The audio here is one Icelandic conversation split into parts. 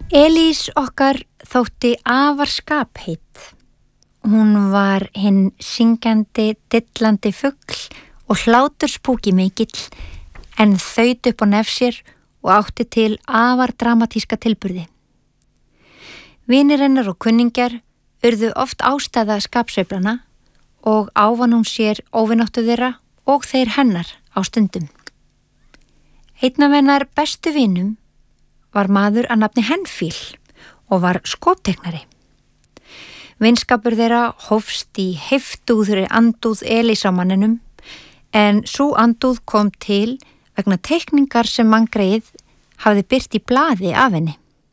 Elís okkar þótti afar skapheit. Hún var hinn syngjandi, dillandi fugl og hláturspúki mikill, en þaut upp á nef sér og átti til afar dramatíska tilburði. Vinir hennar og kunningjar urðu oft ástæða skapsveiflana og ávan hún sér óvináttu þeirra og þeir hennar á stundum. Einn af hennar bestu vinum var maður að nafni Henfíl og var skopteiknari. Vinskapur þeirra hófst í heiftúðri andúð Elís á manninum, en sú andúð kom til vegna teikningar sem manngreið hafði birt í blaði af henni.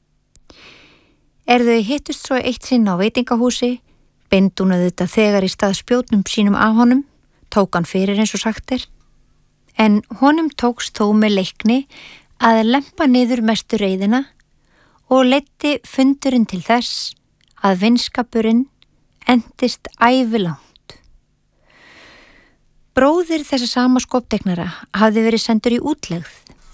Þau hittust svo eitt sinn á veitingahúsi, beindi hún auðvitað þegar í stað spjótnum sínum af honum, tók hann fyrir eins og sagt er, en honum tókst þó með leikni að lempa niður mestu reiðina og leiddi fundurinn til þess að vinskapurinn endist ævilangt. Bróðir þessa sama skopteiknara hafði verið sendur í útlegð.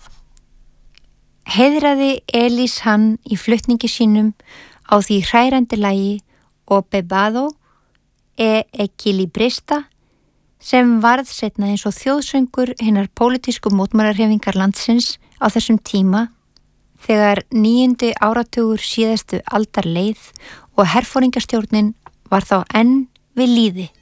Heiðraði Elís hann í flutningi sínum á því hrærandi lagi O Bebado e Equilibrista sem varð seinna eins og þjóðsöngur hinnar pólitísku mótmælahreyfingar landsins á þessum tíma þegar 9. áratugur síðustu aldar leið og herforingjastjórnin var þá enn við lýði.